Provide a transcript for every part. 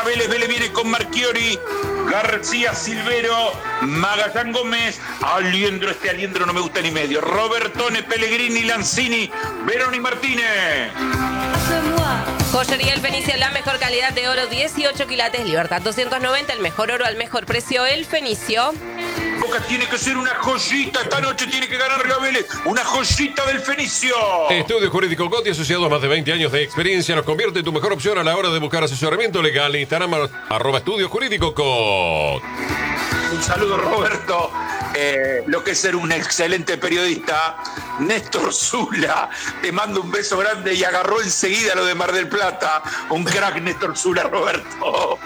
Vélez. Vélez viene con Marchiori, García Silvero, Magallán Gómez, Aliendro. Este Aliendro no me gusta ni medio. Robertone, Pellegrini, Lanzini, Verón y Martínez. Joyería El Fenicio, la mejor calidad de oro, 18 quilates, Libertad 290, el mejor oro al mejor precio, El Fenicio. Boca tiene que ser una joyita, esta noche tiene que ganar a Vélez, una joyita del Fenicio. Estudio Jurídico Coti, asociado a más de 20 años de experiencia, nos convierte en tu mejor opción a la hora de buscar asesoramiento legal. Instagram, @Estudio Jurídico Coti. Un saludo, Roberto. Lo que es ser un excelente periodista, Néstor Zula, te mando un beso grande y agarró enseguida lo de Mar del Plata. Un crack, Néstor Zula, Roberto.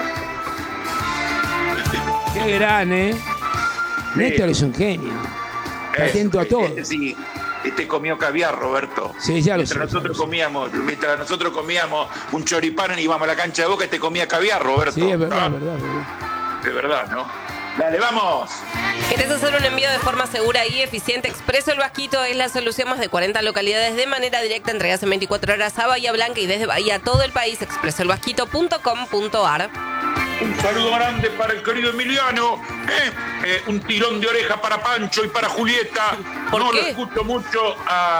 Qué gran, Néstor es un genio. Está atento a todo. Sí. Este comió caviar, Roberto. Sí, ya lo sé. Mientras nosotros comíamos un choripán y íbamos a la cancha de Boca, este comía caviar, Roberto. Sí, es verdad, De verdad, ¿no? Dale, vamos. ¿Querés hacer un envío de forma segura y eficiente? Expreso El Vasquito es la solución. Más de 40 localidades de manera directa, entregas en 24 horas a Bahía Blanca y desde Bahía a todo el país. expresoelvasquito.com.ar. Un saludo grande para el querido Emiliano. Un tirón de oreja para Pancho y para Julieta. ¿Por qué? Lo escucho mucho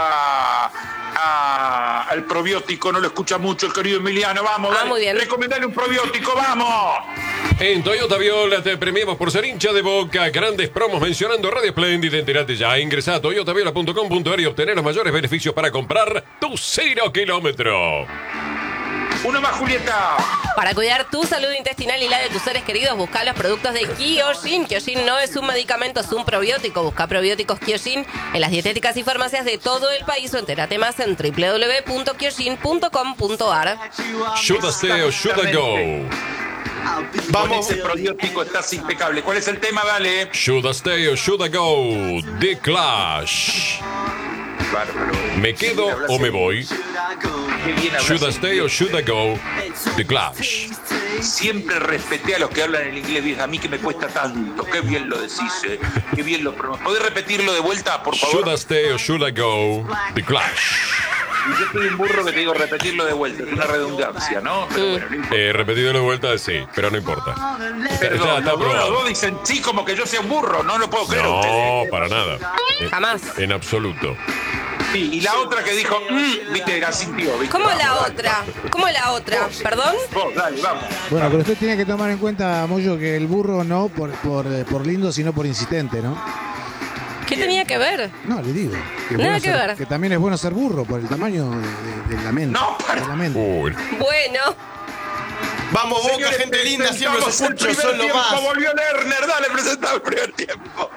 al probiótico, no lo escucha mucho el querido Emiliano. Vamos, dale. Muy bien. Recomendale un probiótico, vamos. En Toyota Viola te premiamos por ser hincha de Boca. Grandes promos mencionando Radio Splendid. Entérate ya. Ingresa a toyotaviola.com.ar y obtener los mayores beneficios para comprar tu 0 kilómetro. Uno más, Julieta. Para cuidar tu salud intestinal y la de tus seres queridos, busca los productos de Kyojin. Kyojin no es un medicamento, es un probiótico. Busca probióticos Kyojin en las dietéticas y farmacias de todo el país o entérate más en www.kyojin.com.ar. Should I stay or should I go? Vamos. Ese probiótico estás impecable. ¿Cuál es el tema? Dale. Should I stay or should I go? The Clash. Bárbaro. ¿Me quedo o me voy? Should I stay or should I go? The Clash. Siempre respeté a los que hablan en inglés. A mí que me cuesta tanto. Qué bien lo decís, qué bien lo pronuncias. ¿Podés repetirlo de vuelta, por favor? Should I stay or should I go? The Clash. Y yo soy un burro que te digo repetirlo de vuelta. Es una redundancia, ¿no? Pero bueno, no importa. Repetido de vuelta, sí, pero no importa. Perdón, Ya está los aprobado. dos dicen sí como que yo sea un burro. No lo puedo creer a No, ustedes. para nada. Jamás. En absoluto. Sí, y la otra que dijo, viste, la sintió, ¿viste? ¿Cómo Vamos, la dale. otra? ¿Cómo la otra? ¿Perdón? Vos, dale, vamos. Bueno, pero usted tiene que tomar en cuenta, Moyo, que el burro no por lindo, sino por insistente, ¿no? ¿Qué tenía que ver? No, le digo. Nada que ver. Que también es bueno ser burro por el tamaño de la mente. No, para. de la mente. Uy. Bueno. Vamos, Boca, Señores, gente linda, siempre los presentamos el escucho, primer son lo tiempo. más. Volvió Lerner, dale, presentamos el primer tiempo.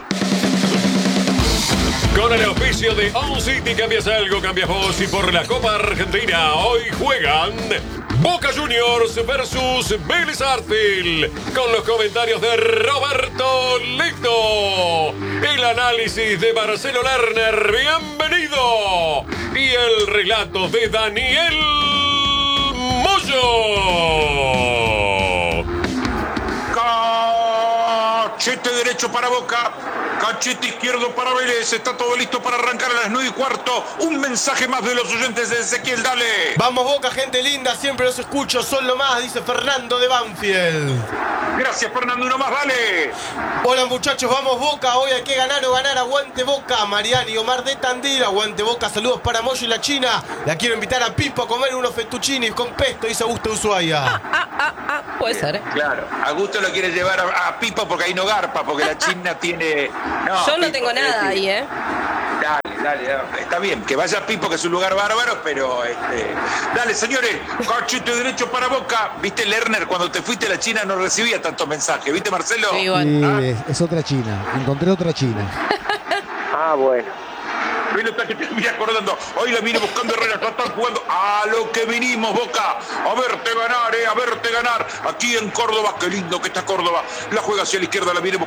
Con el auspicio de On City, cambias algo, cambias vos. Y por la Copa Argentina, hoy juegan Boca Juniors versus Vélez Sarsfield. Con los comentarios de Roberto Licto. El análisis de Marcelo Lerner, bienvenido. Y el relato de Daniel Moyo. Cachete derecho para Boca, cachete izquierdo para Vélez. Está todo listo para arrancar a las 9:15. Un mensaje más de los oyentes de Ezequiel, dale. Vamos, Boca, gente linda, siempre los escucho, son lo más, dice Fernando de Banfield. Gracias, Fernando, uno más, dale. Hola, muchachos, vamos, Boca, hoy hay que ganar o ganar, aguante Boca. Mariani, Omar de Tandil, aguante Boca, saludos para Moyo y la China. La quiero invitar a Pipo a comer unos fettuccini con pesto, dice Augusto Ushuaia. Puede ser. Claro, Augusto lo quiere llevar a Pipo porque ahí no garpa, porque la China tiene... Yo no Pipo, tengo nada ahí, Dale, está bien, que vaya Pipo, que es un lugar bárbaro, pero dale, señores, cachete derecho para Boca. Viste, Lerner, cuando te fuiste a la China no recibía tantos mensajes, ¿viste, Marcelo? Sí, bueno. Y es otra China. Encontré otra China. Bueno. Pelota que te voy acordando. Hoy la viene buscando Herrera. Están jugando a lo que vinimos, Boca. A verte ganar, a verte ganar. Aquí en Córdoba. Qué lindo que está Córdoba. La juega hacia la izquierda, la viene buscando.